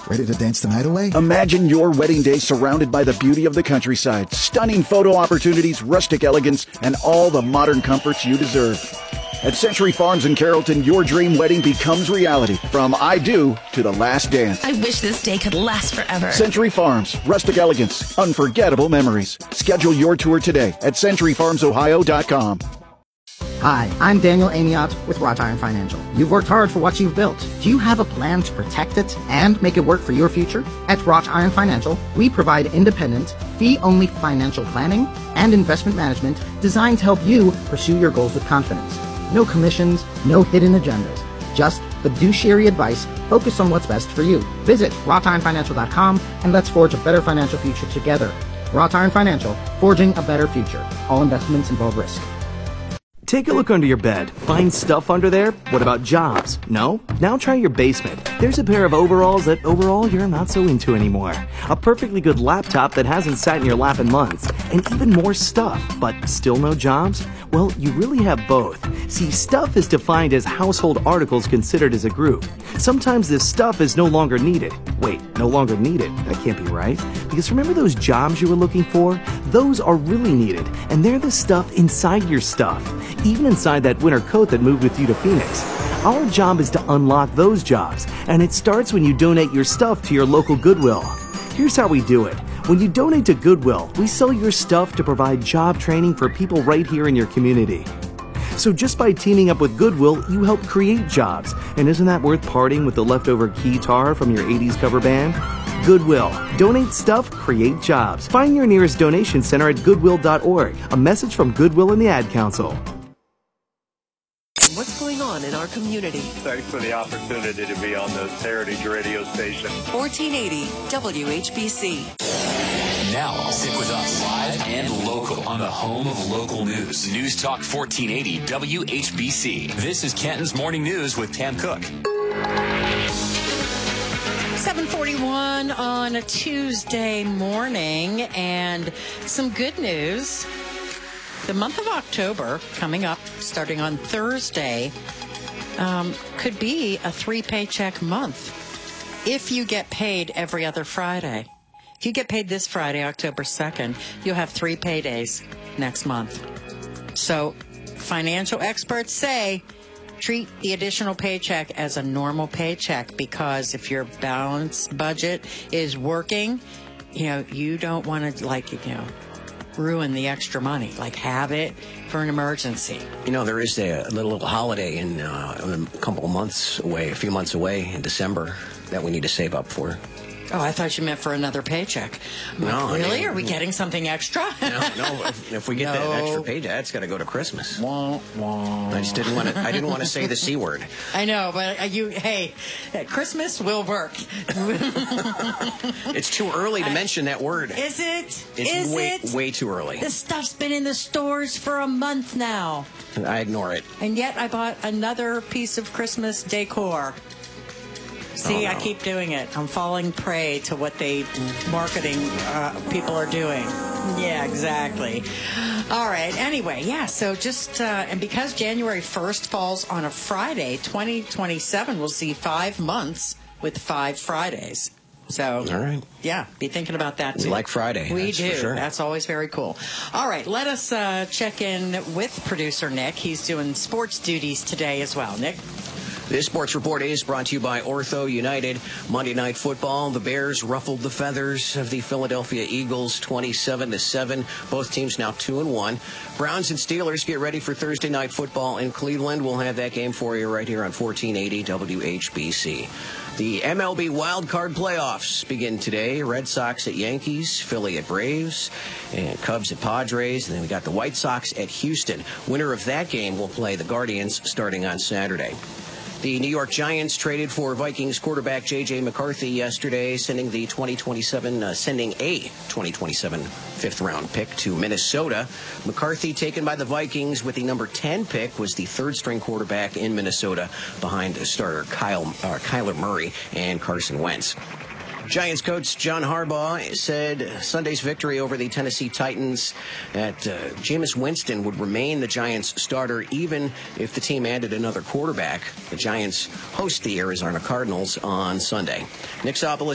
Ready to dance the night away? Imagine your wedding day surrounded by the beauty of the countryside, stunning photo opportunities, rustic elegance, and all the modern comforts you deserve. At Century Farms in Carrollton, your dream wedding becomes reality. From I do to the last dance. I wish this day could last forever. Century Farms, rustic elegance, unforgettable memories. Schedule your tour today at centuryfarmsohio.com. Hi, I'm Daniel Amiot with Wrought Iron Financial. You've worked hard for what you've built. Do you have a plan to protect it and make it work for your future? At Wrought Iron Financial, we provide independent, fee-only financial planning and investment management designed to help you pursue your goals with confidence. No commissions, no hidden agendas. Just fiduciary advice focused on what's best for you. Visit wroughtironfinancial.com and let's forge a better financial future together. Wrought Iron Financial, forging a better future. All investments involve risk. Take a look under your bed. Find stuff under there? What about jobs? No? Now try your basement. There's a pair of overalls that overall you're not so into anymore. A perfectly good laptop that hasn't sat in your lap in months. And even more stuff, but still no jobs? Well, you really have both. See, stuff is defined as household articles considered as a group. Sometimes this stuff is no longer needed. Wait, no longer needed? That can't be right. Because remember those jobs you were looking for? Those are really needed, and they're the stuff inside your stuff. Even inside that winter coat that moved with you to Phoenix. Our job is to unlock those jobs, and it starts when you donate your stuff to your local Goodwill. Here's how we do it. When you donate to Goodwill, we sell your stuff to provide job training for people right here in your community. So just by teaming up with Goodwill, you help create jobs. And isn't that worth parting with the leftover keytar from your 80s cover band? Goodwill. Donate stuff, create jobs. Find your nearest donation center at goodwill.org. A message from Goodwill and the Ad Council. What's going on in our community? Thanks for the opportunity to be on the Heritage Radio Station. 1480 WHBC. Now, stick with us live and local on the home of local news. News Talk 1480 WHBC. This is Canton's Morning News with Tam Cook. 7:41 on a Tuesday morning, and some good news. The month of October, coming up, starting on Thursday, could be a 3-paycheck month if you get paid every other Friday. If you get paid this Friday, October 2nd, you'll have 3 paydays next month. So financial experts say treat the additional paycheck as a normal paycheck, because if your balanced budget is working, you don't want to, ruin the extra money. Have it for an emergency. There is a little holiday in a couple of months away, a few months away in December that we need to save up for. Oh, I thought you meant for another paycheck. No, really? Are we getting something extra? No. If we get that extra pay, that's got to go to Christmas. Wah, wah. I just didn't want to. I didn't want to say the C word. I know, but Christmas will work. It's too early to mention that word. Is it? It's way too early. This stuff's been in the stores for a month now. I ignore it. And yet I bought another piece of Christmas decor. See, I keep doing it. I'm falling prey to what marketing people are doing. Yeah, exactly. All right. Anyway, so just, and because January 1st falls on a Friday, 2027 will see 5 months with 5 Fridays. So, all right. Yeah, be thinking about that too. We like Friday. We do. For sure. That's always very cool. All right, let us check in with producer Nick. He's doing sports duties today as well. Nick? This sports report is brought to you by Ortho United. Monday Night Football, the Bears ruffled the feathers of the Philadelphia Eagles 27-7. Both teams now 2-1. Browns and Steelers get ready for Thursday Night Football in Cleveland. We'll have that game for you right here on 1480 WHBC. The MLB Wild Card playoffs begin today. Red Sox at Yankees, Philly at Braves, and Cubs at Padres. And then we got the White Sox at Houston. Winner of that game will play the Guardians starting on Saturday. The New York Giants traded for Vikings quarterback J.J. McCarthy yesterday, sending a 2027 fifth-round pick to Minnesota. McCarthy, taken by the Vikings with the number 10 pick, was the third-string quarterback in Minnesota behind starter Kyler Murray and Carson Wentz. Giants coach John Harbaugh said Sunday's victory over the Tennessee Titans that Jameis Winston would remain the Giants' starter even if the team added another quarterback. The Giants host the Arizona Cardinals on Sunday. Nick Sopolis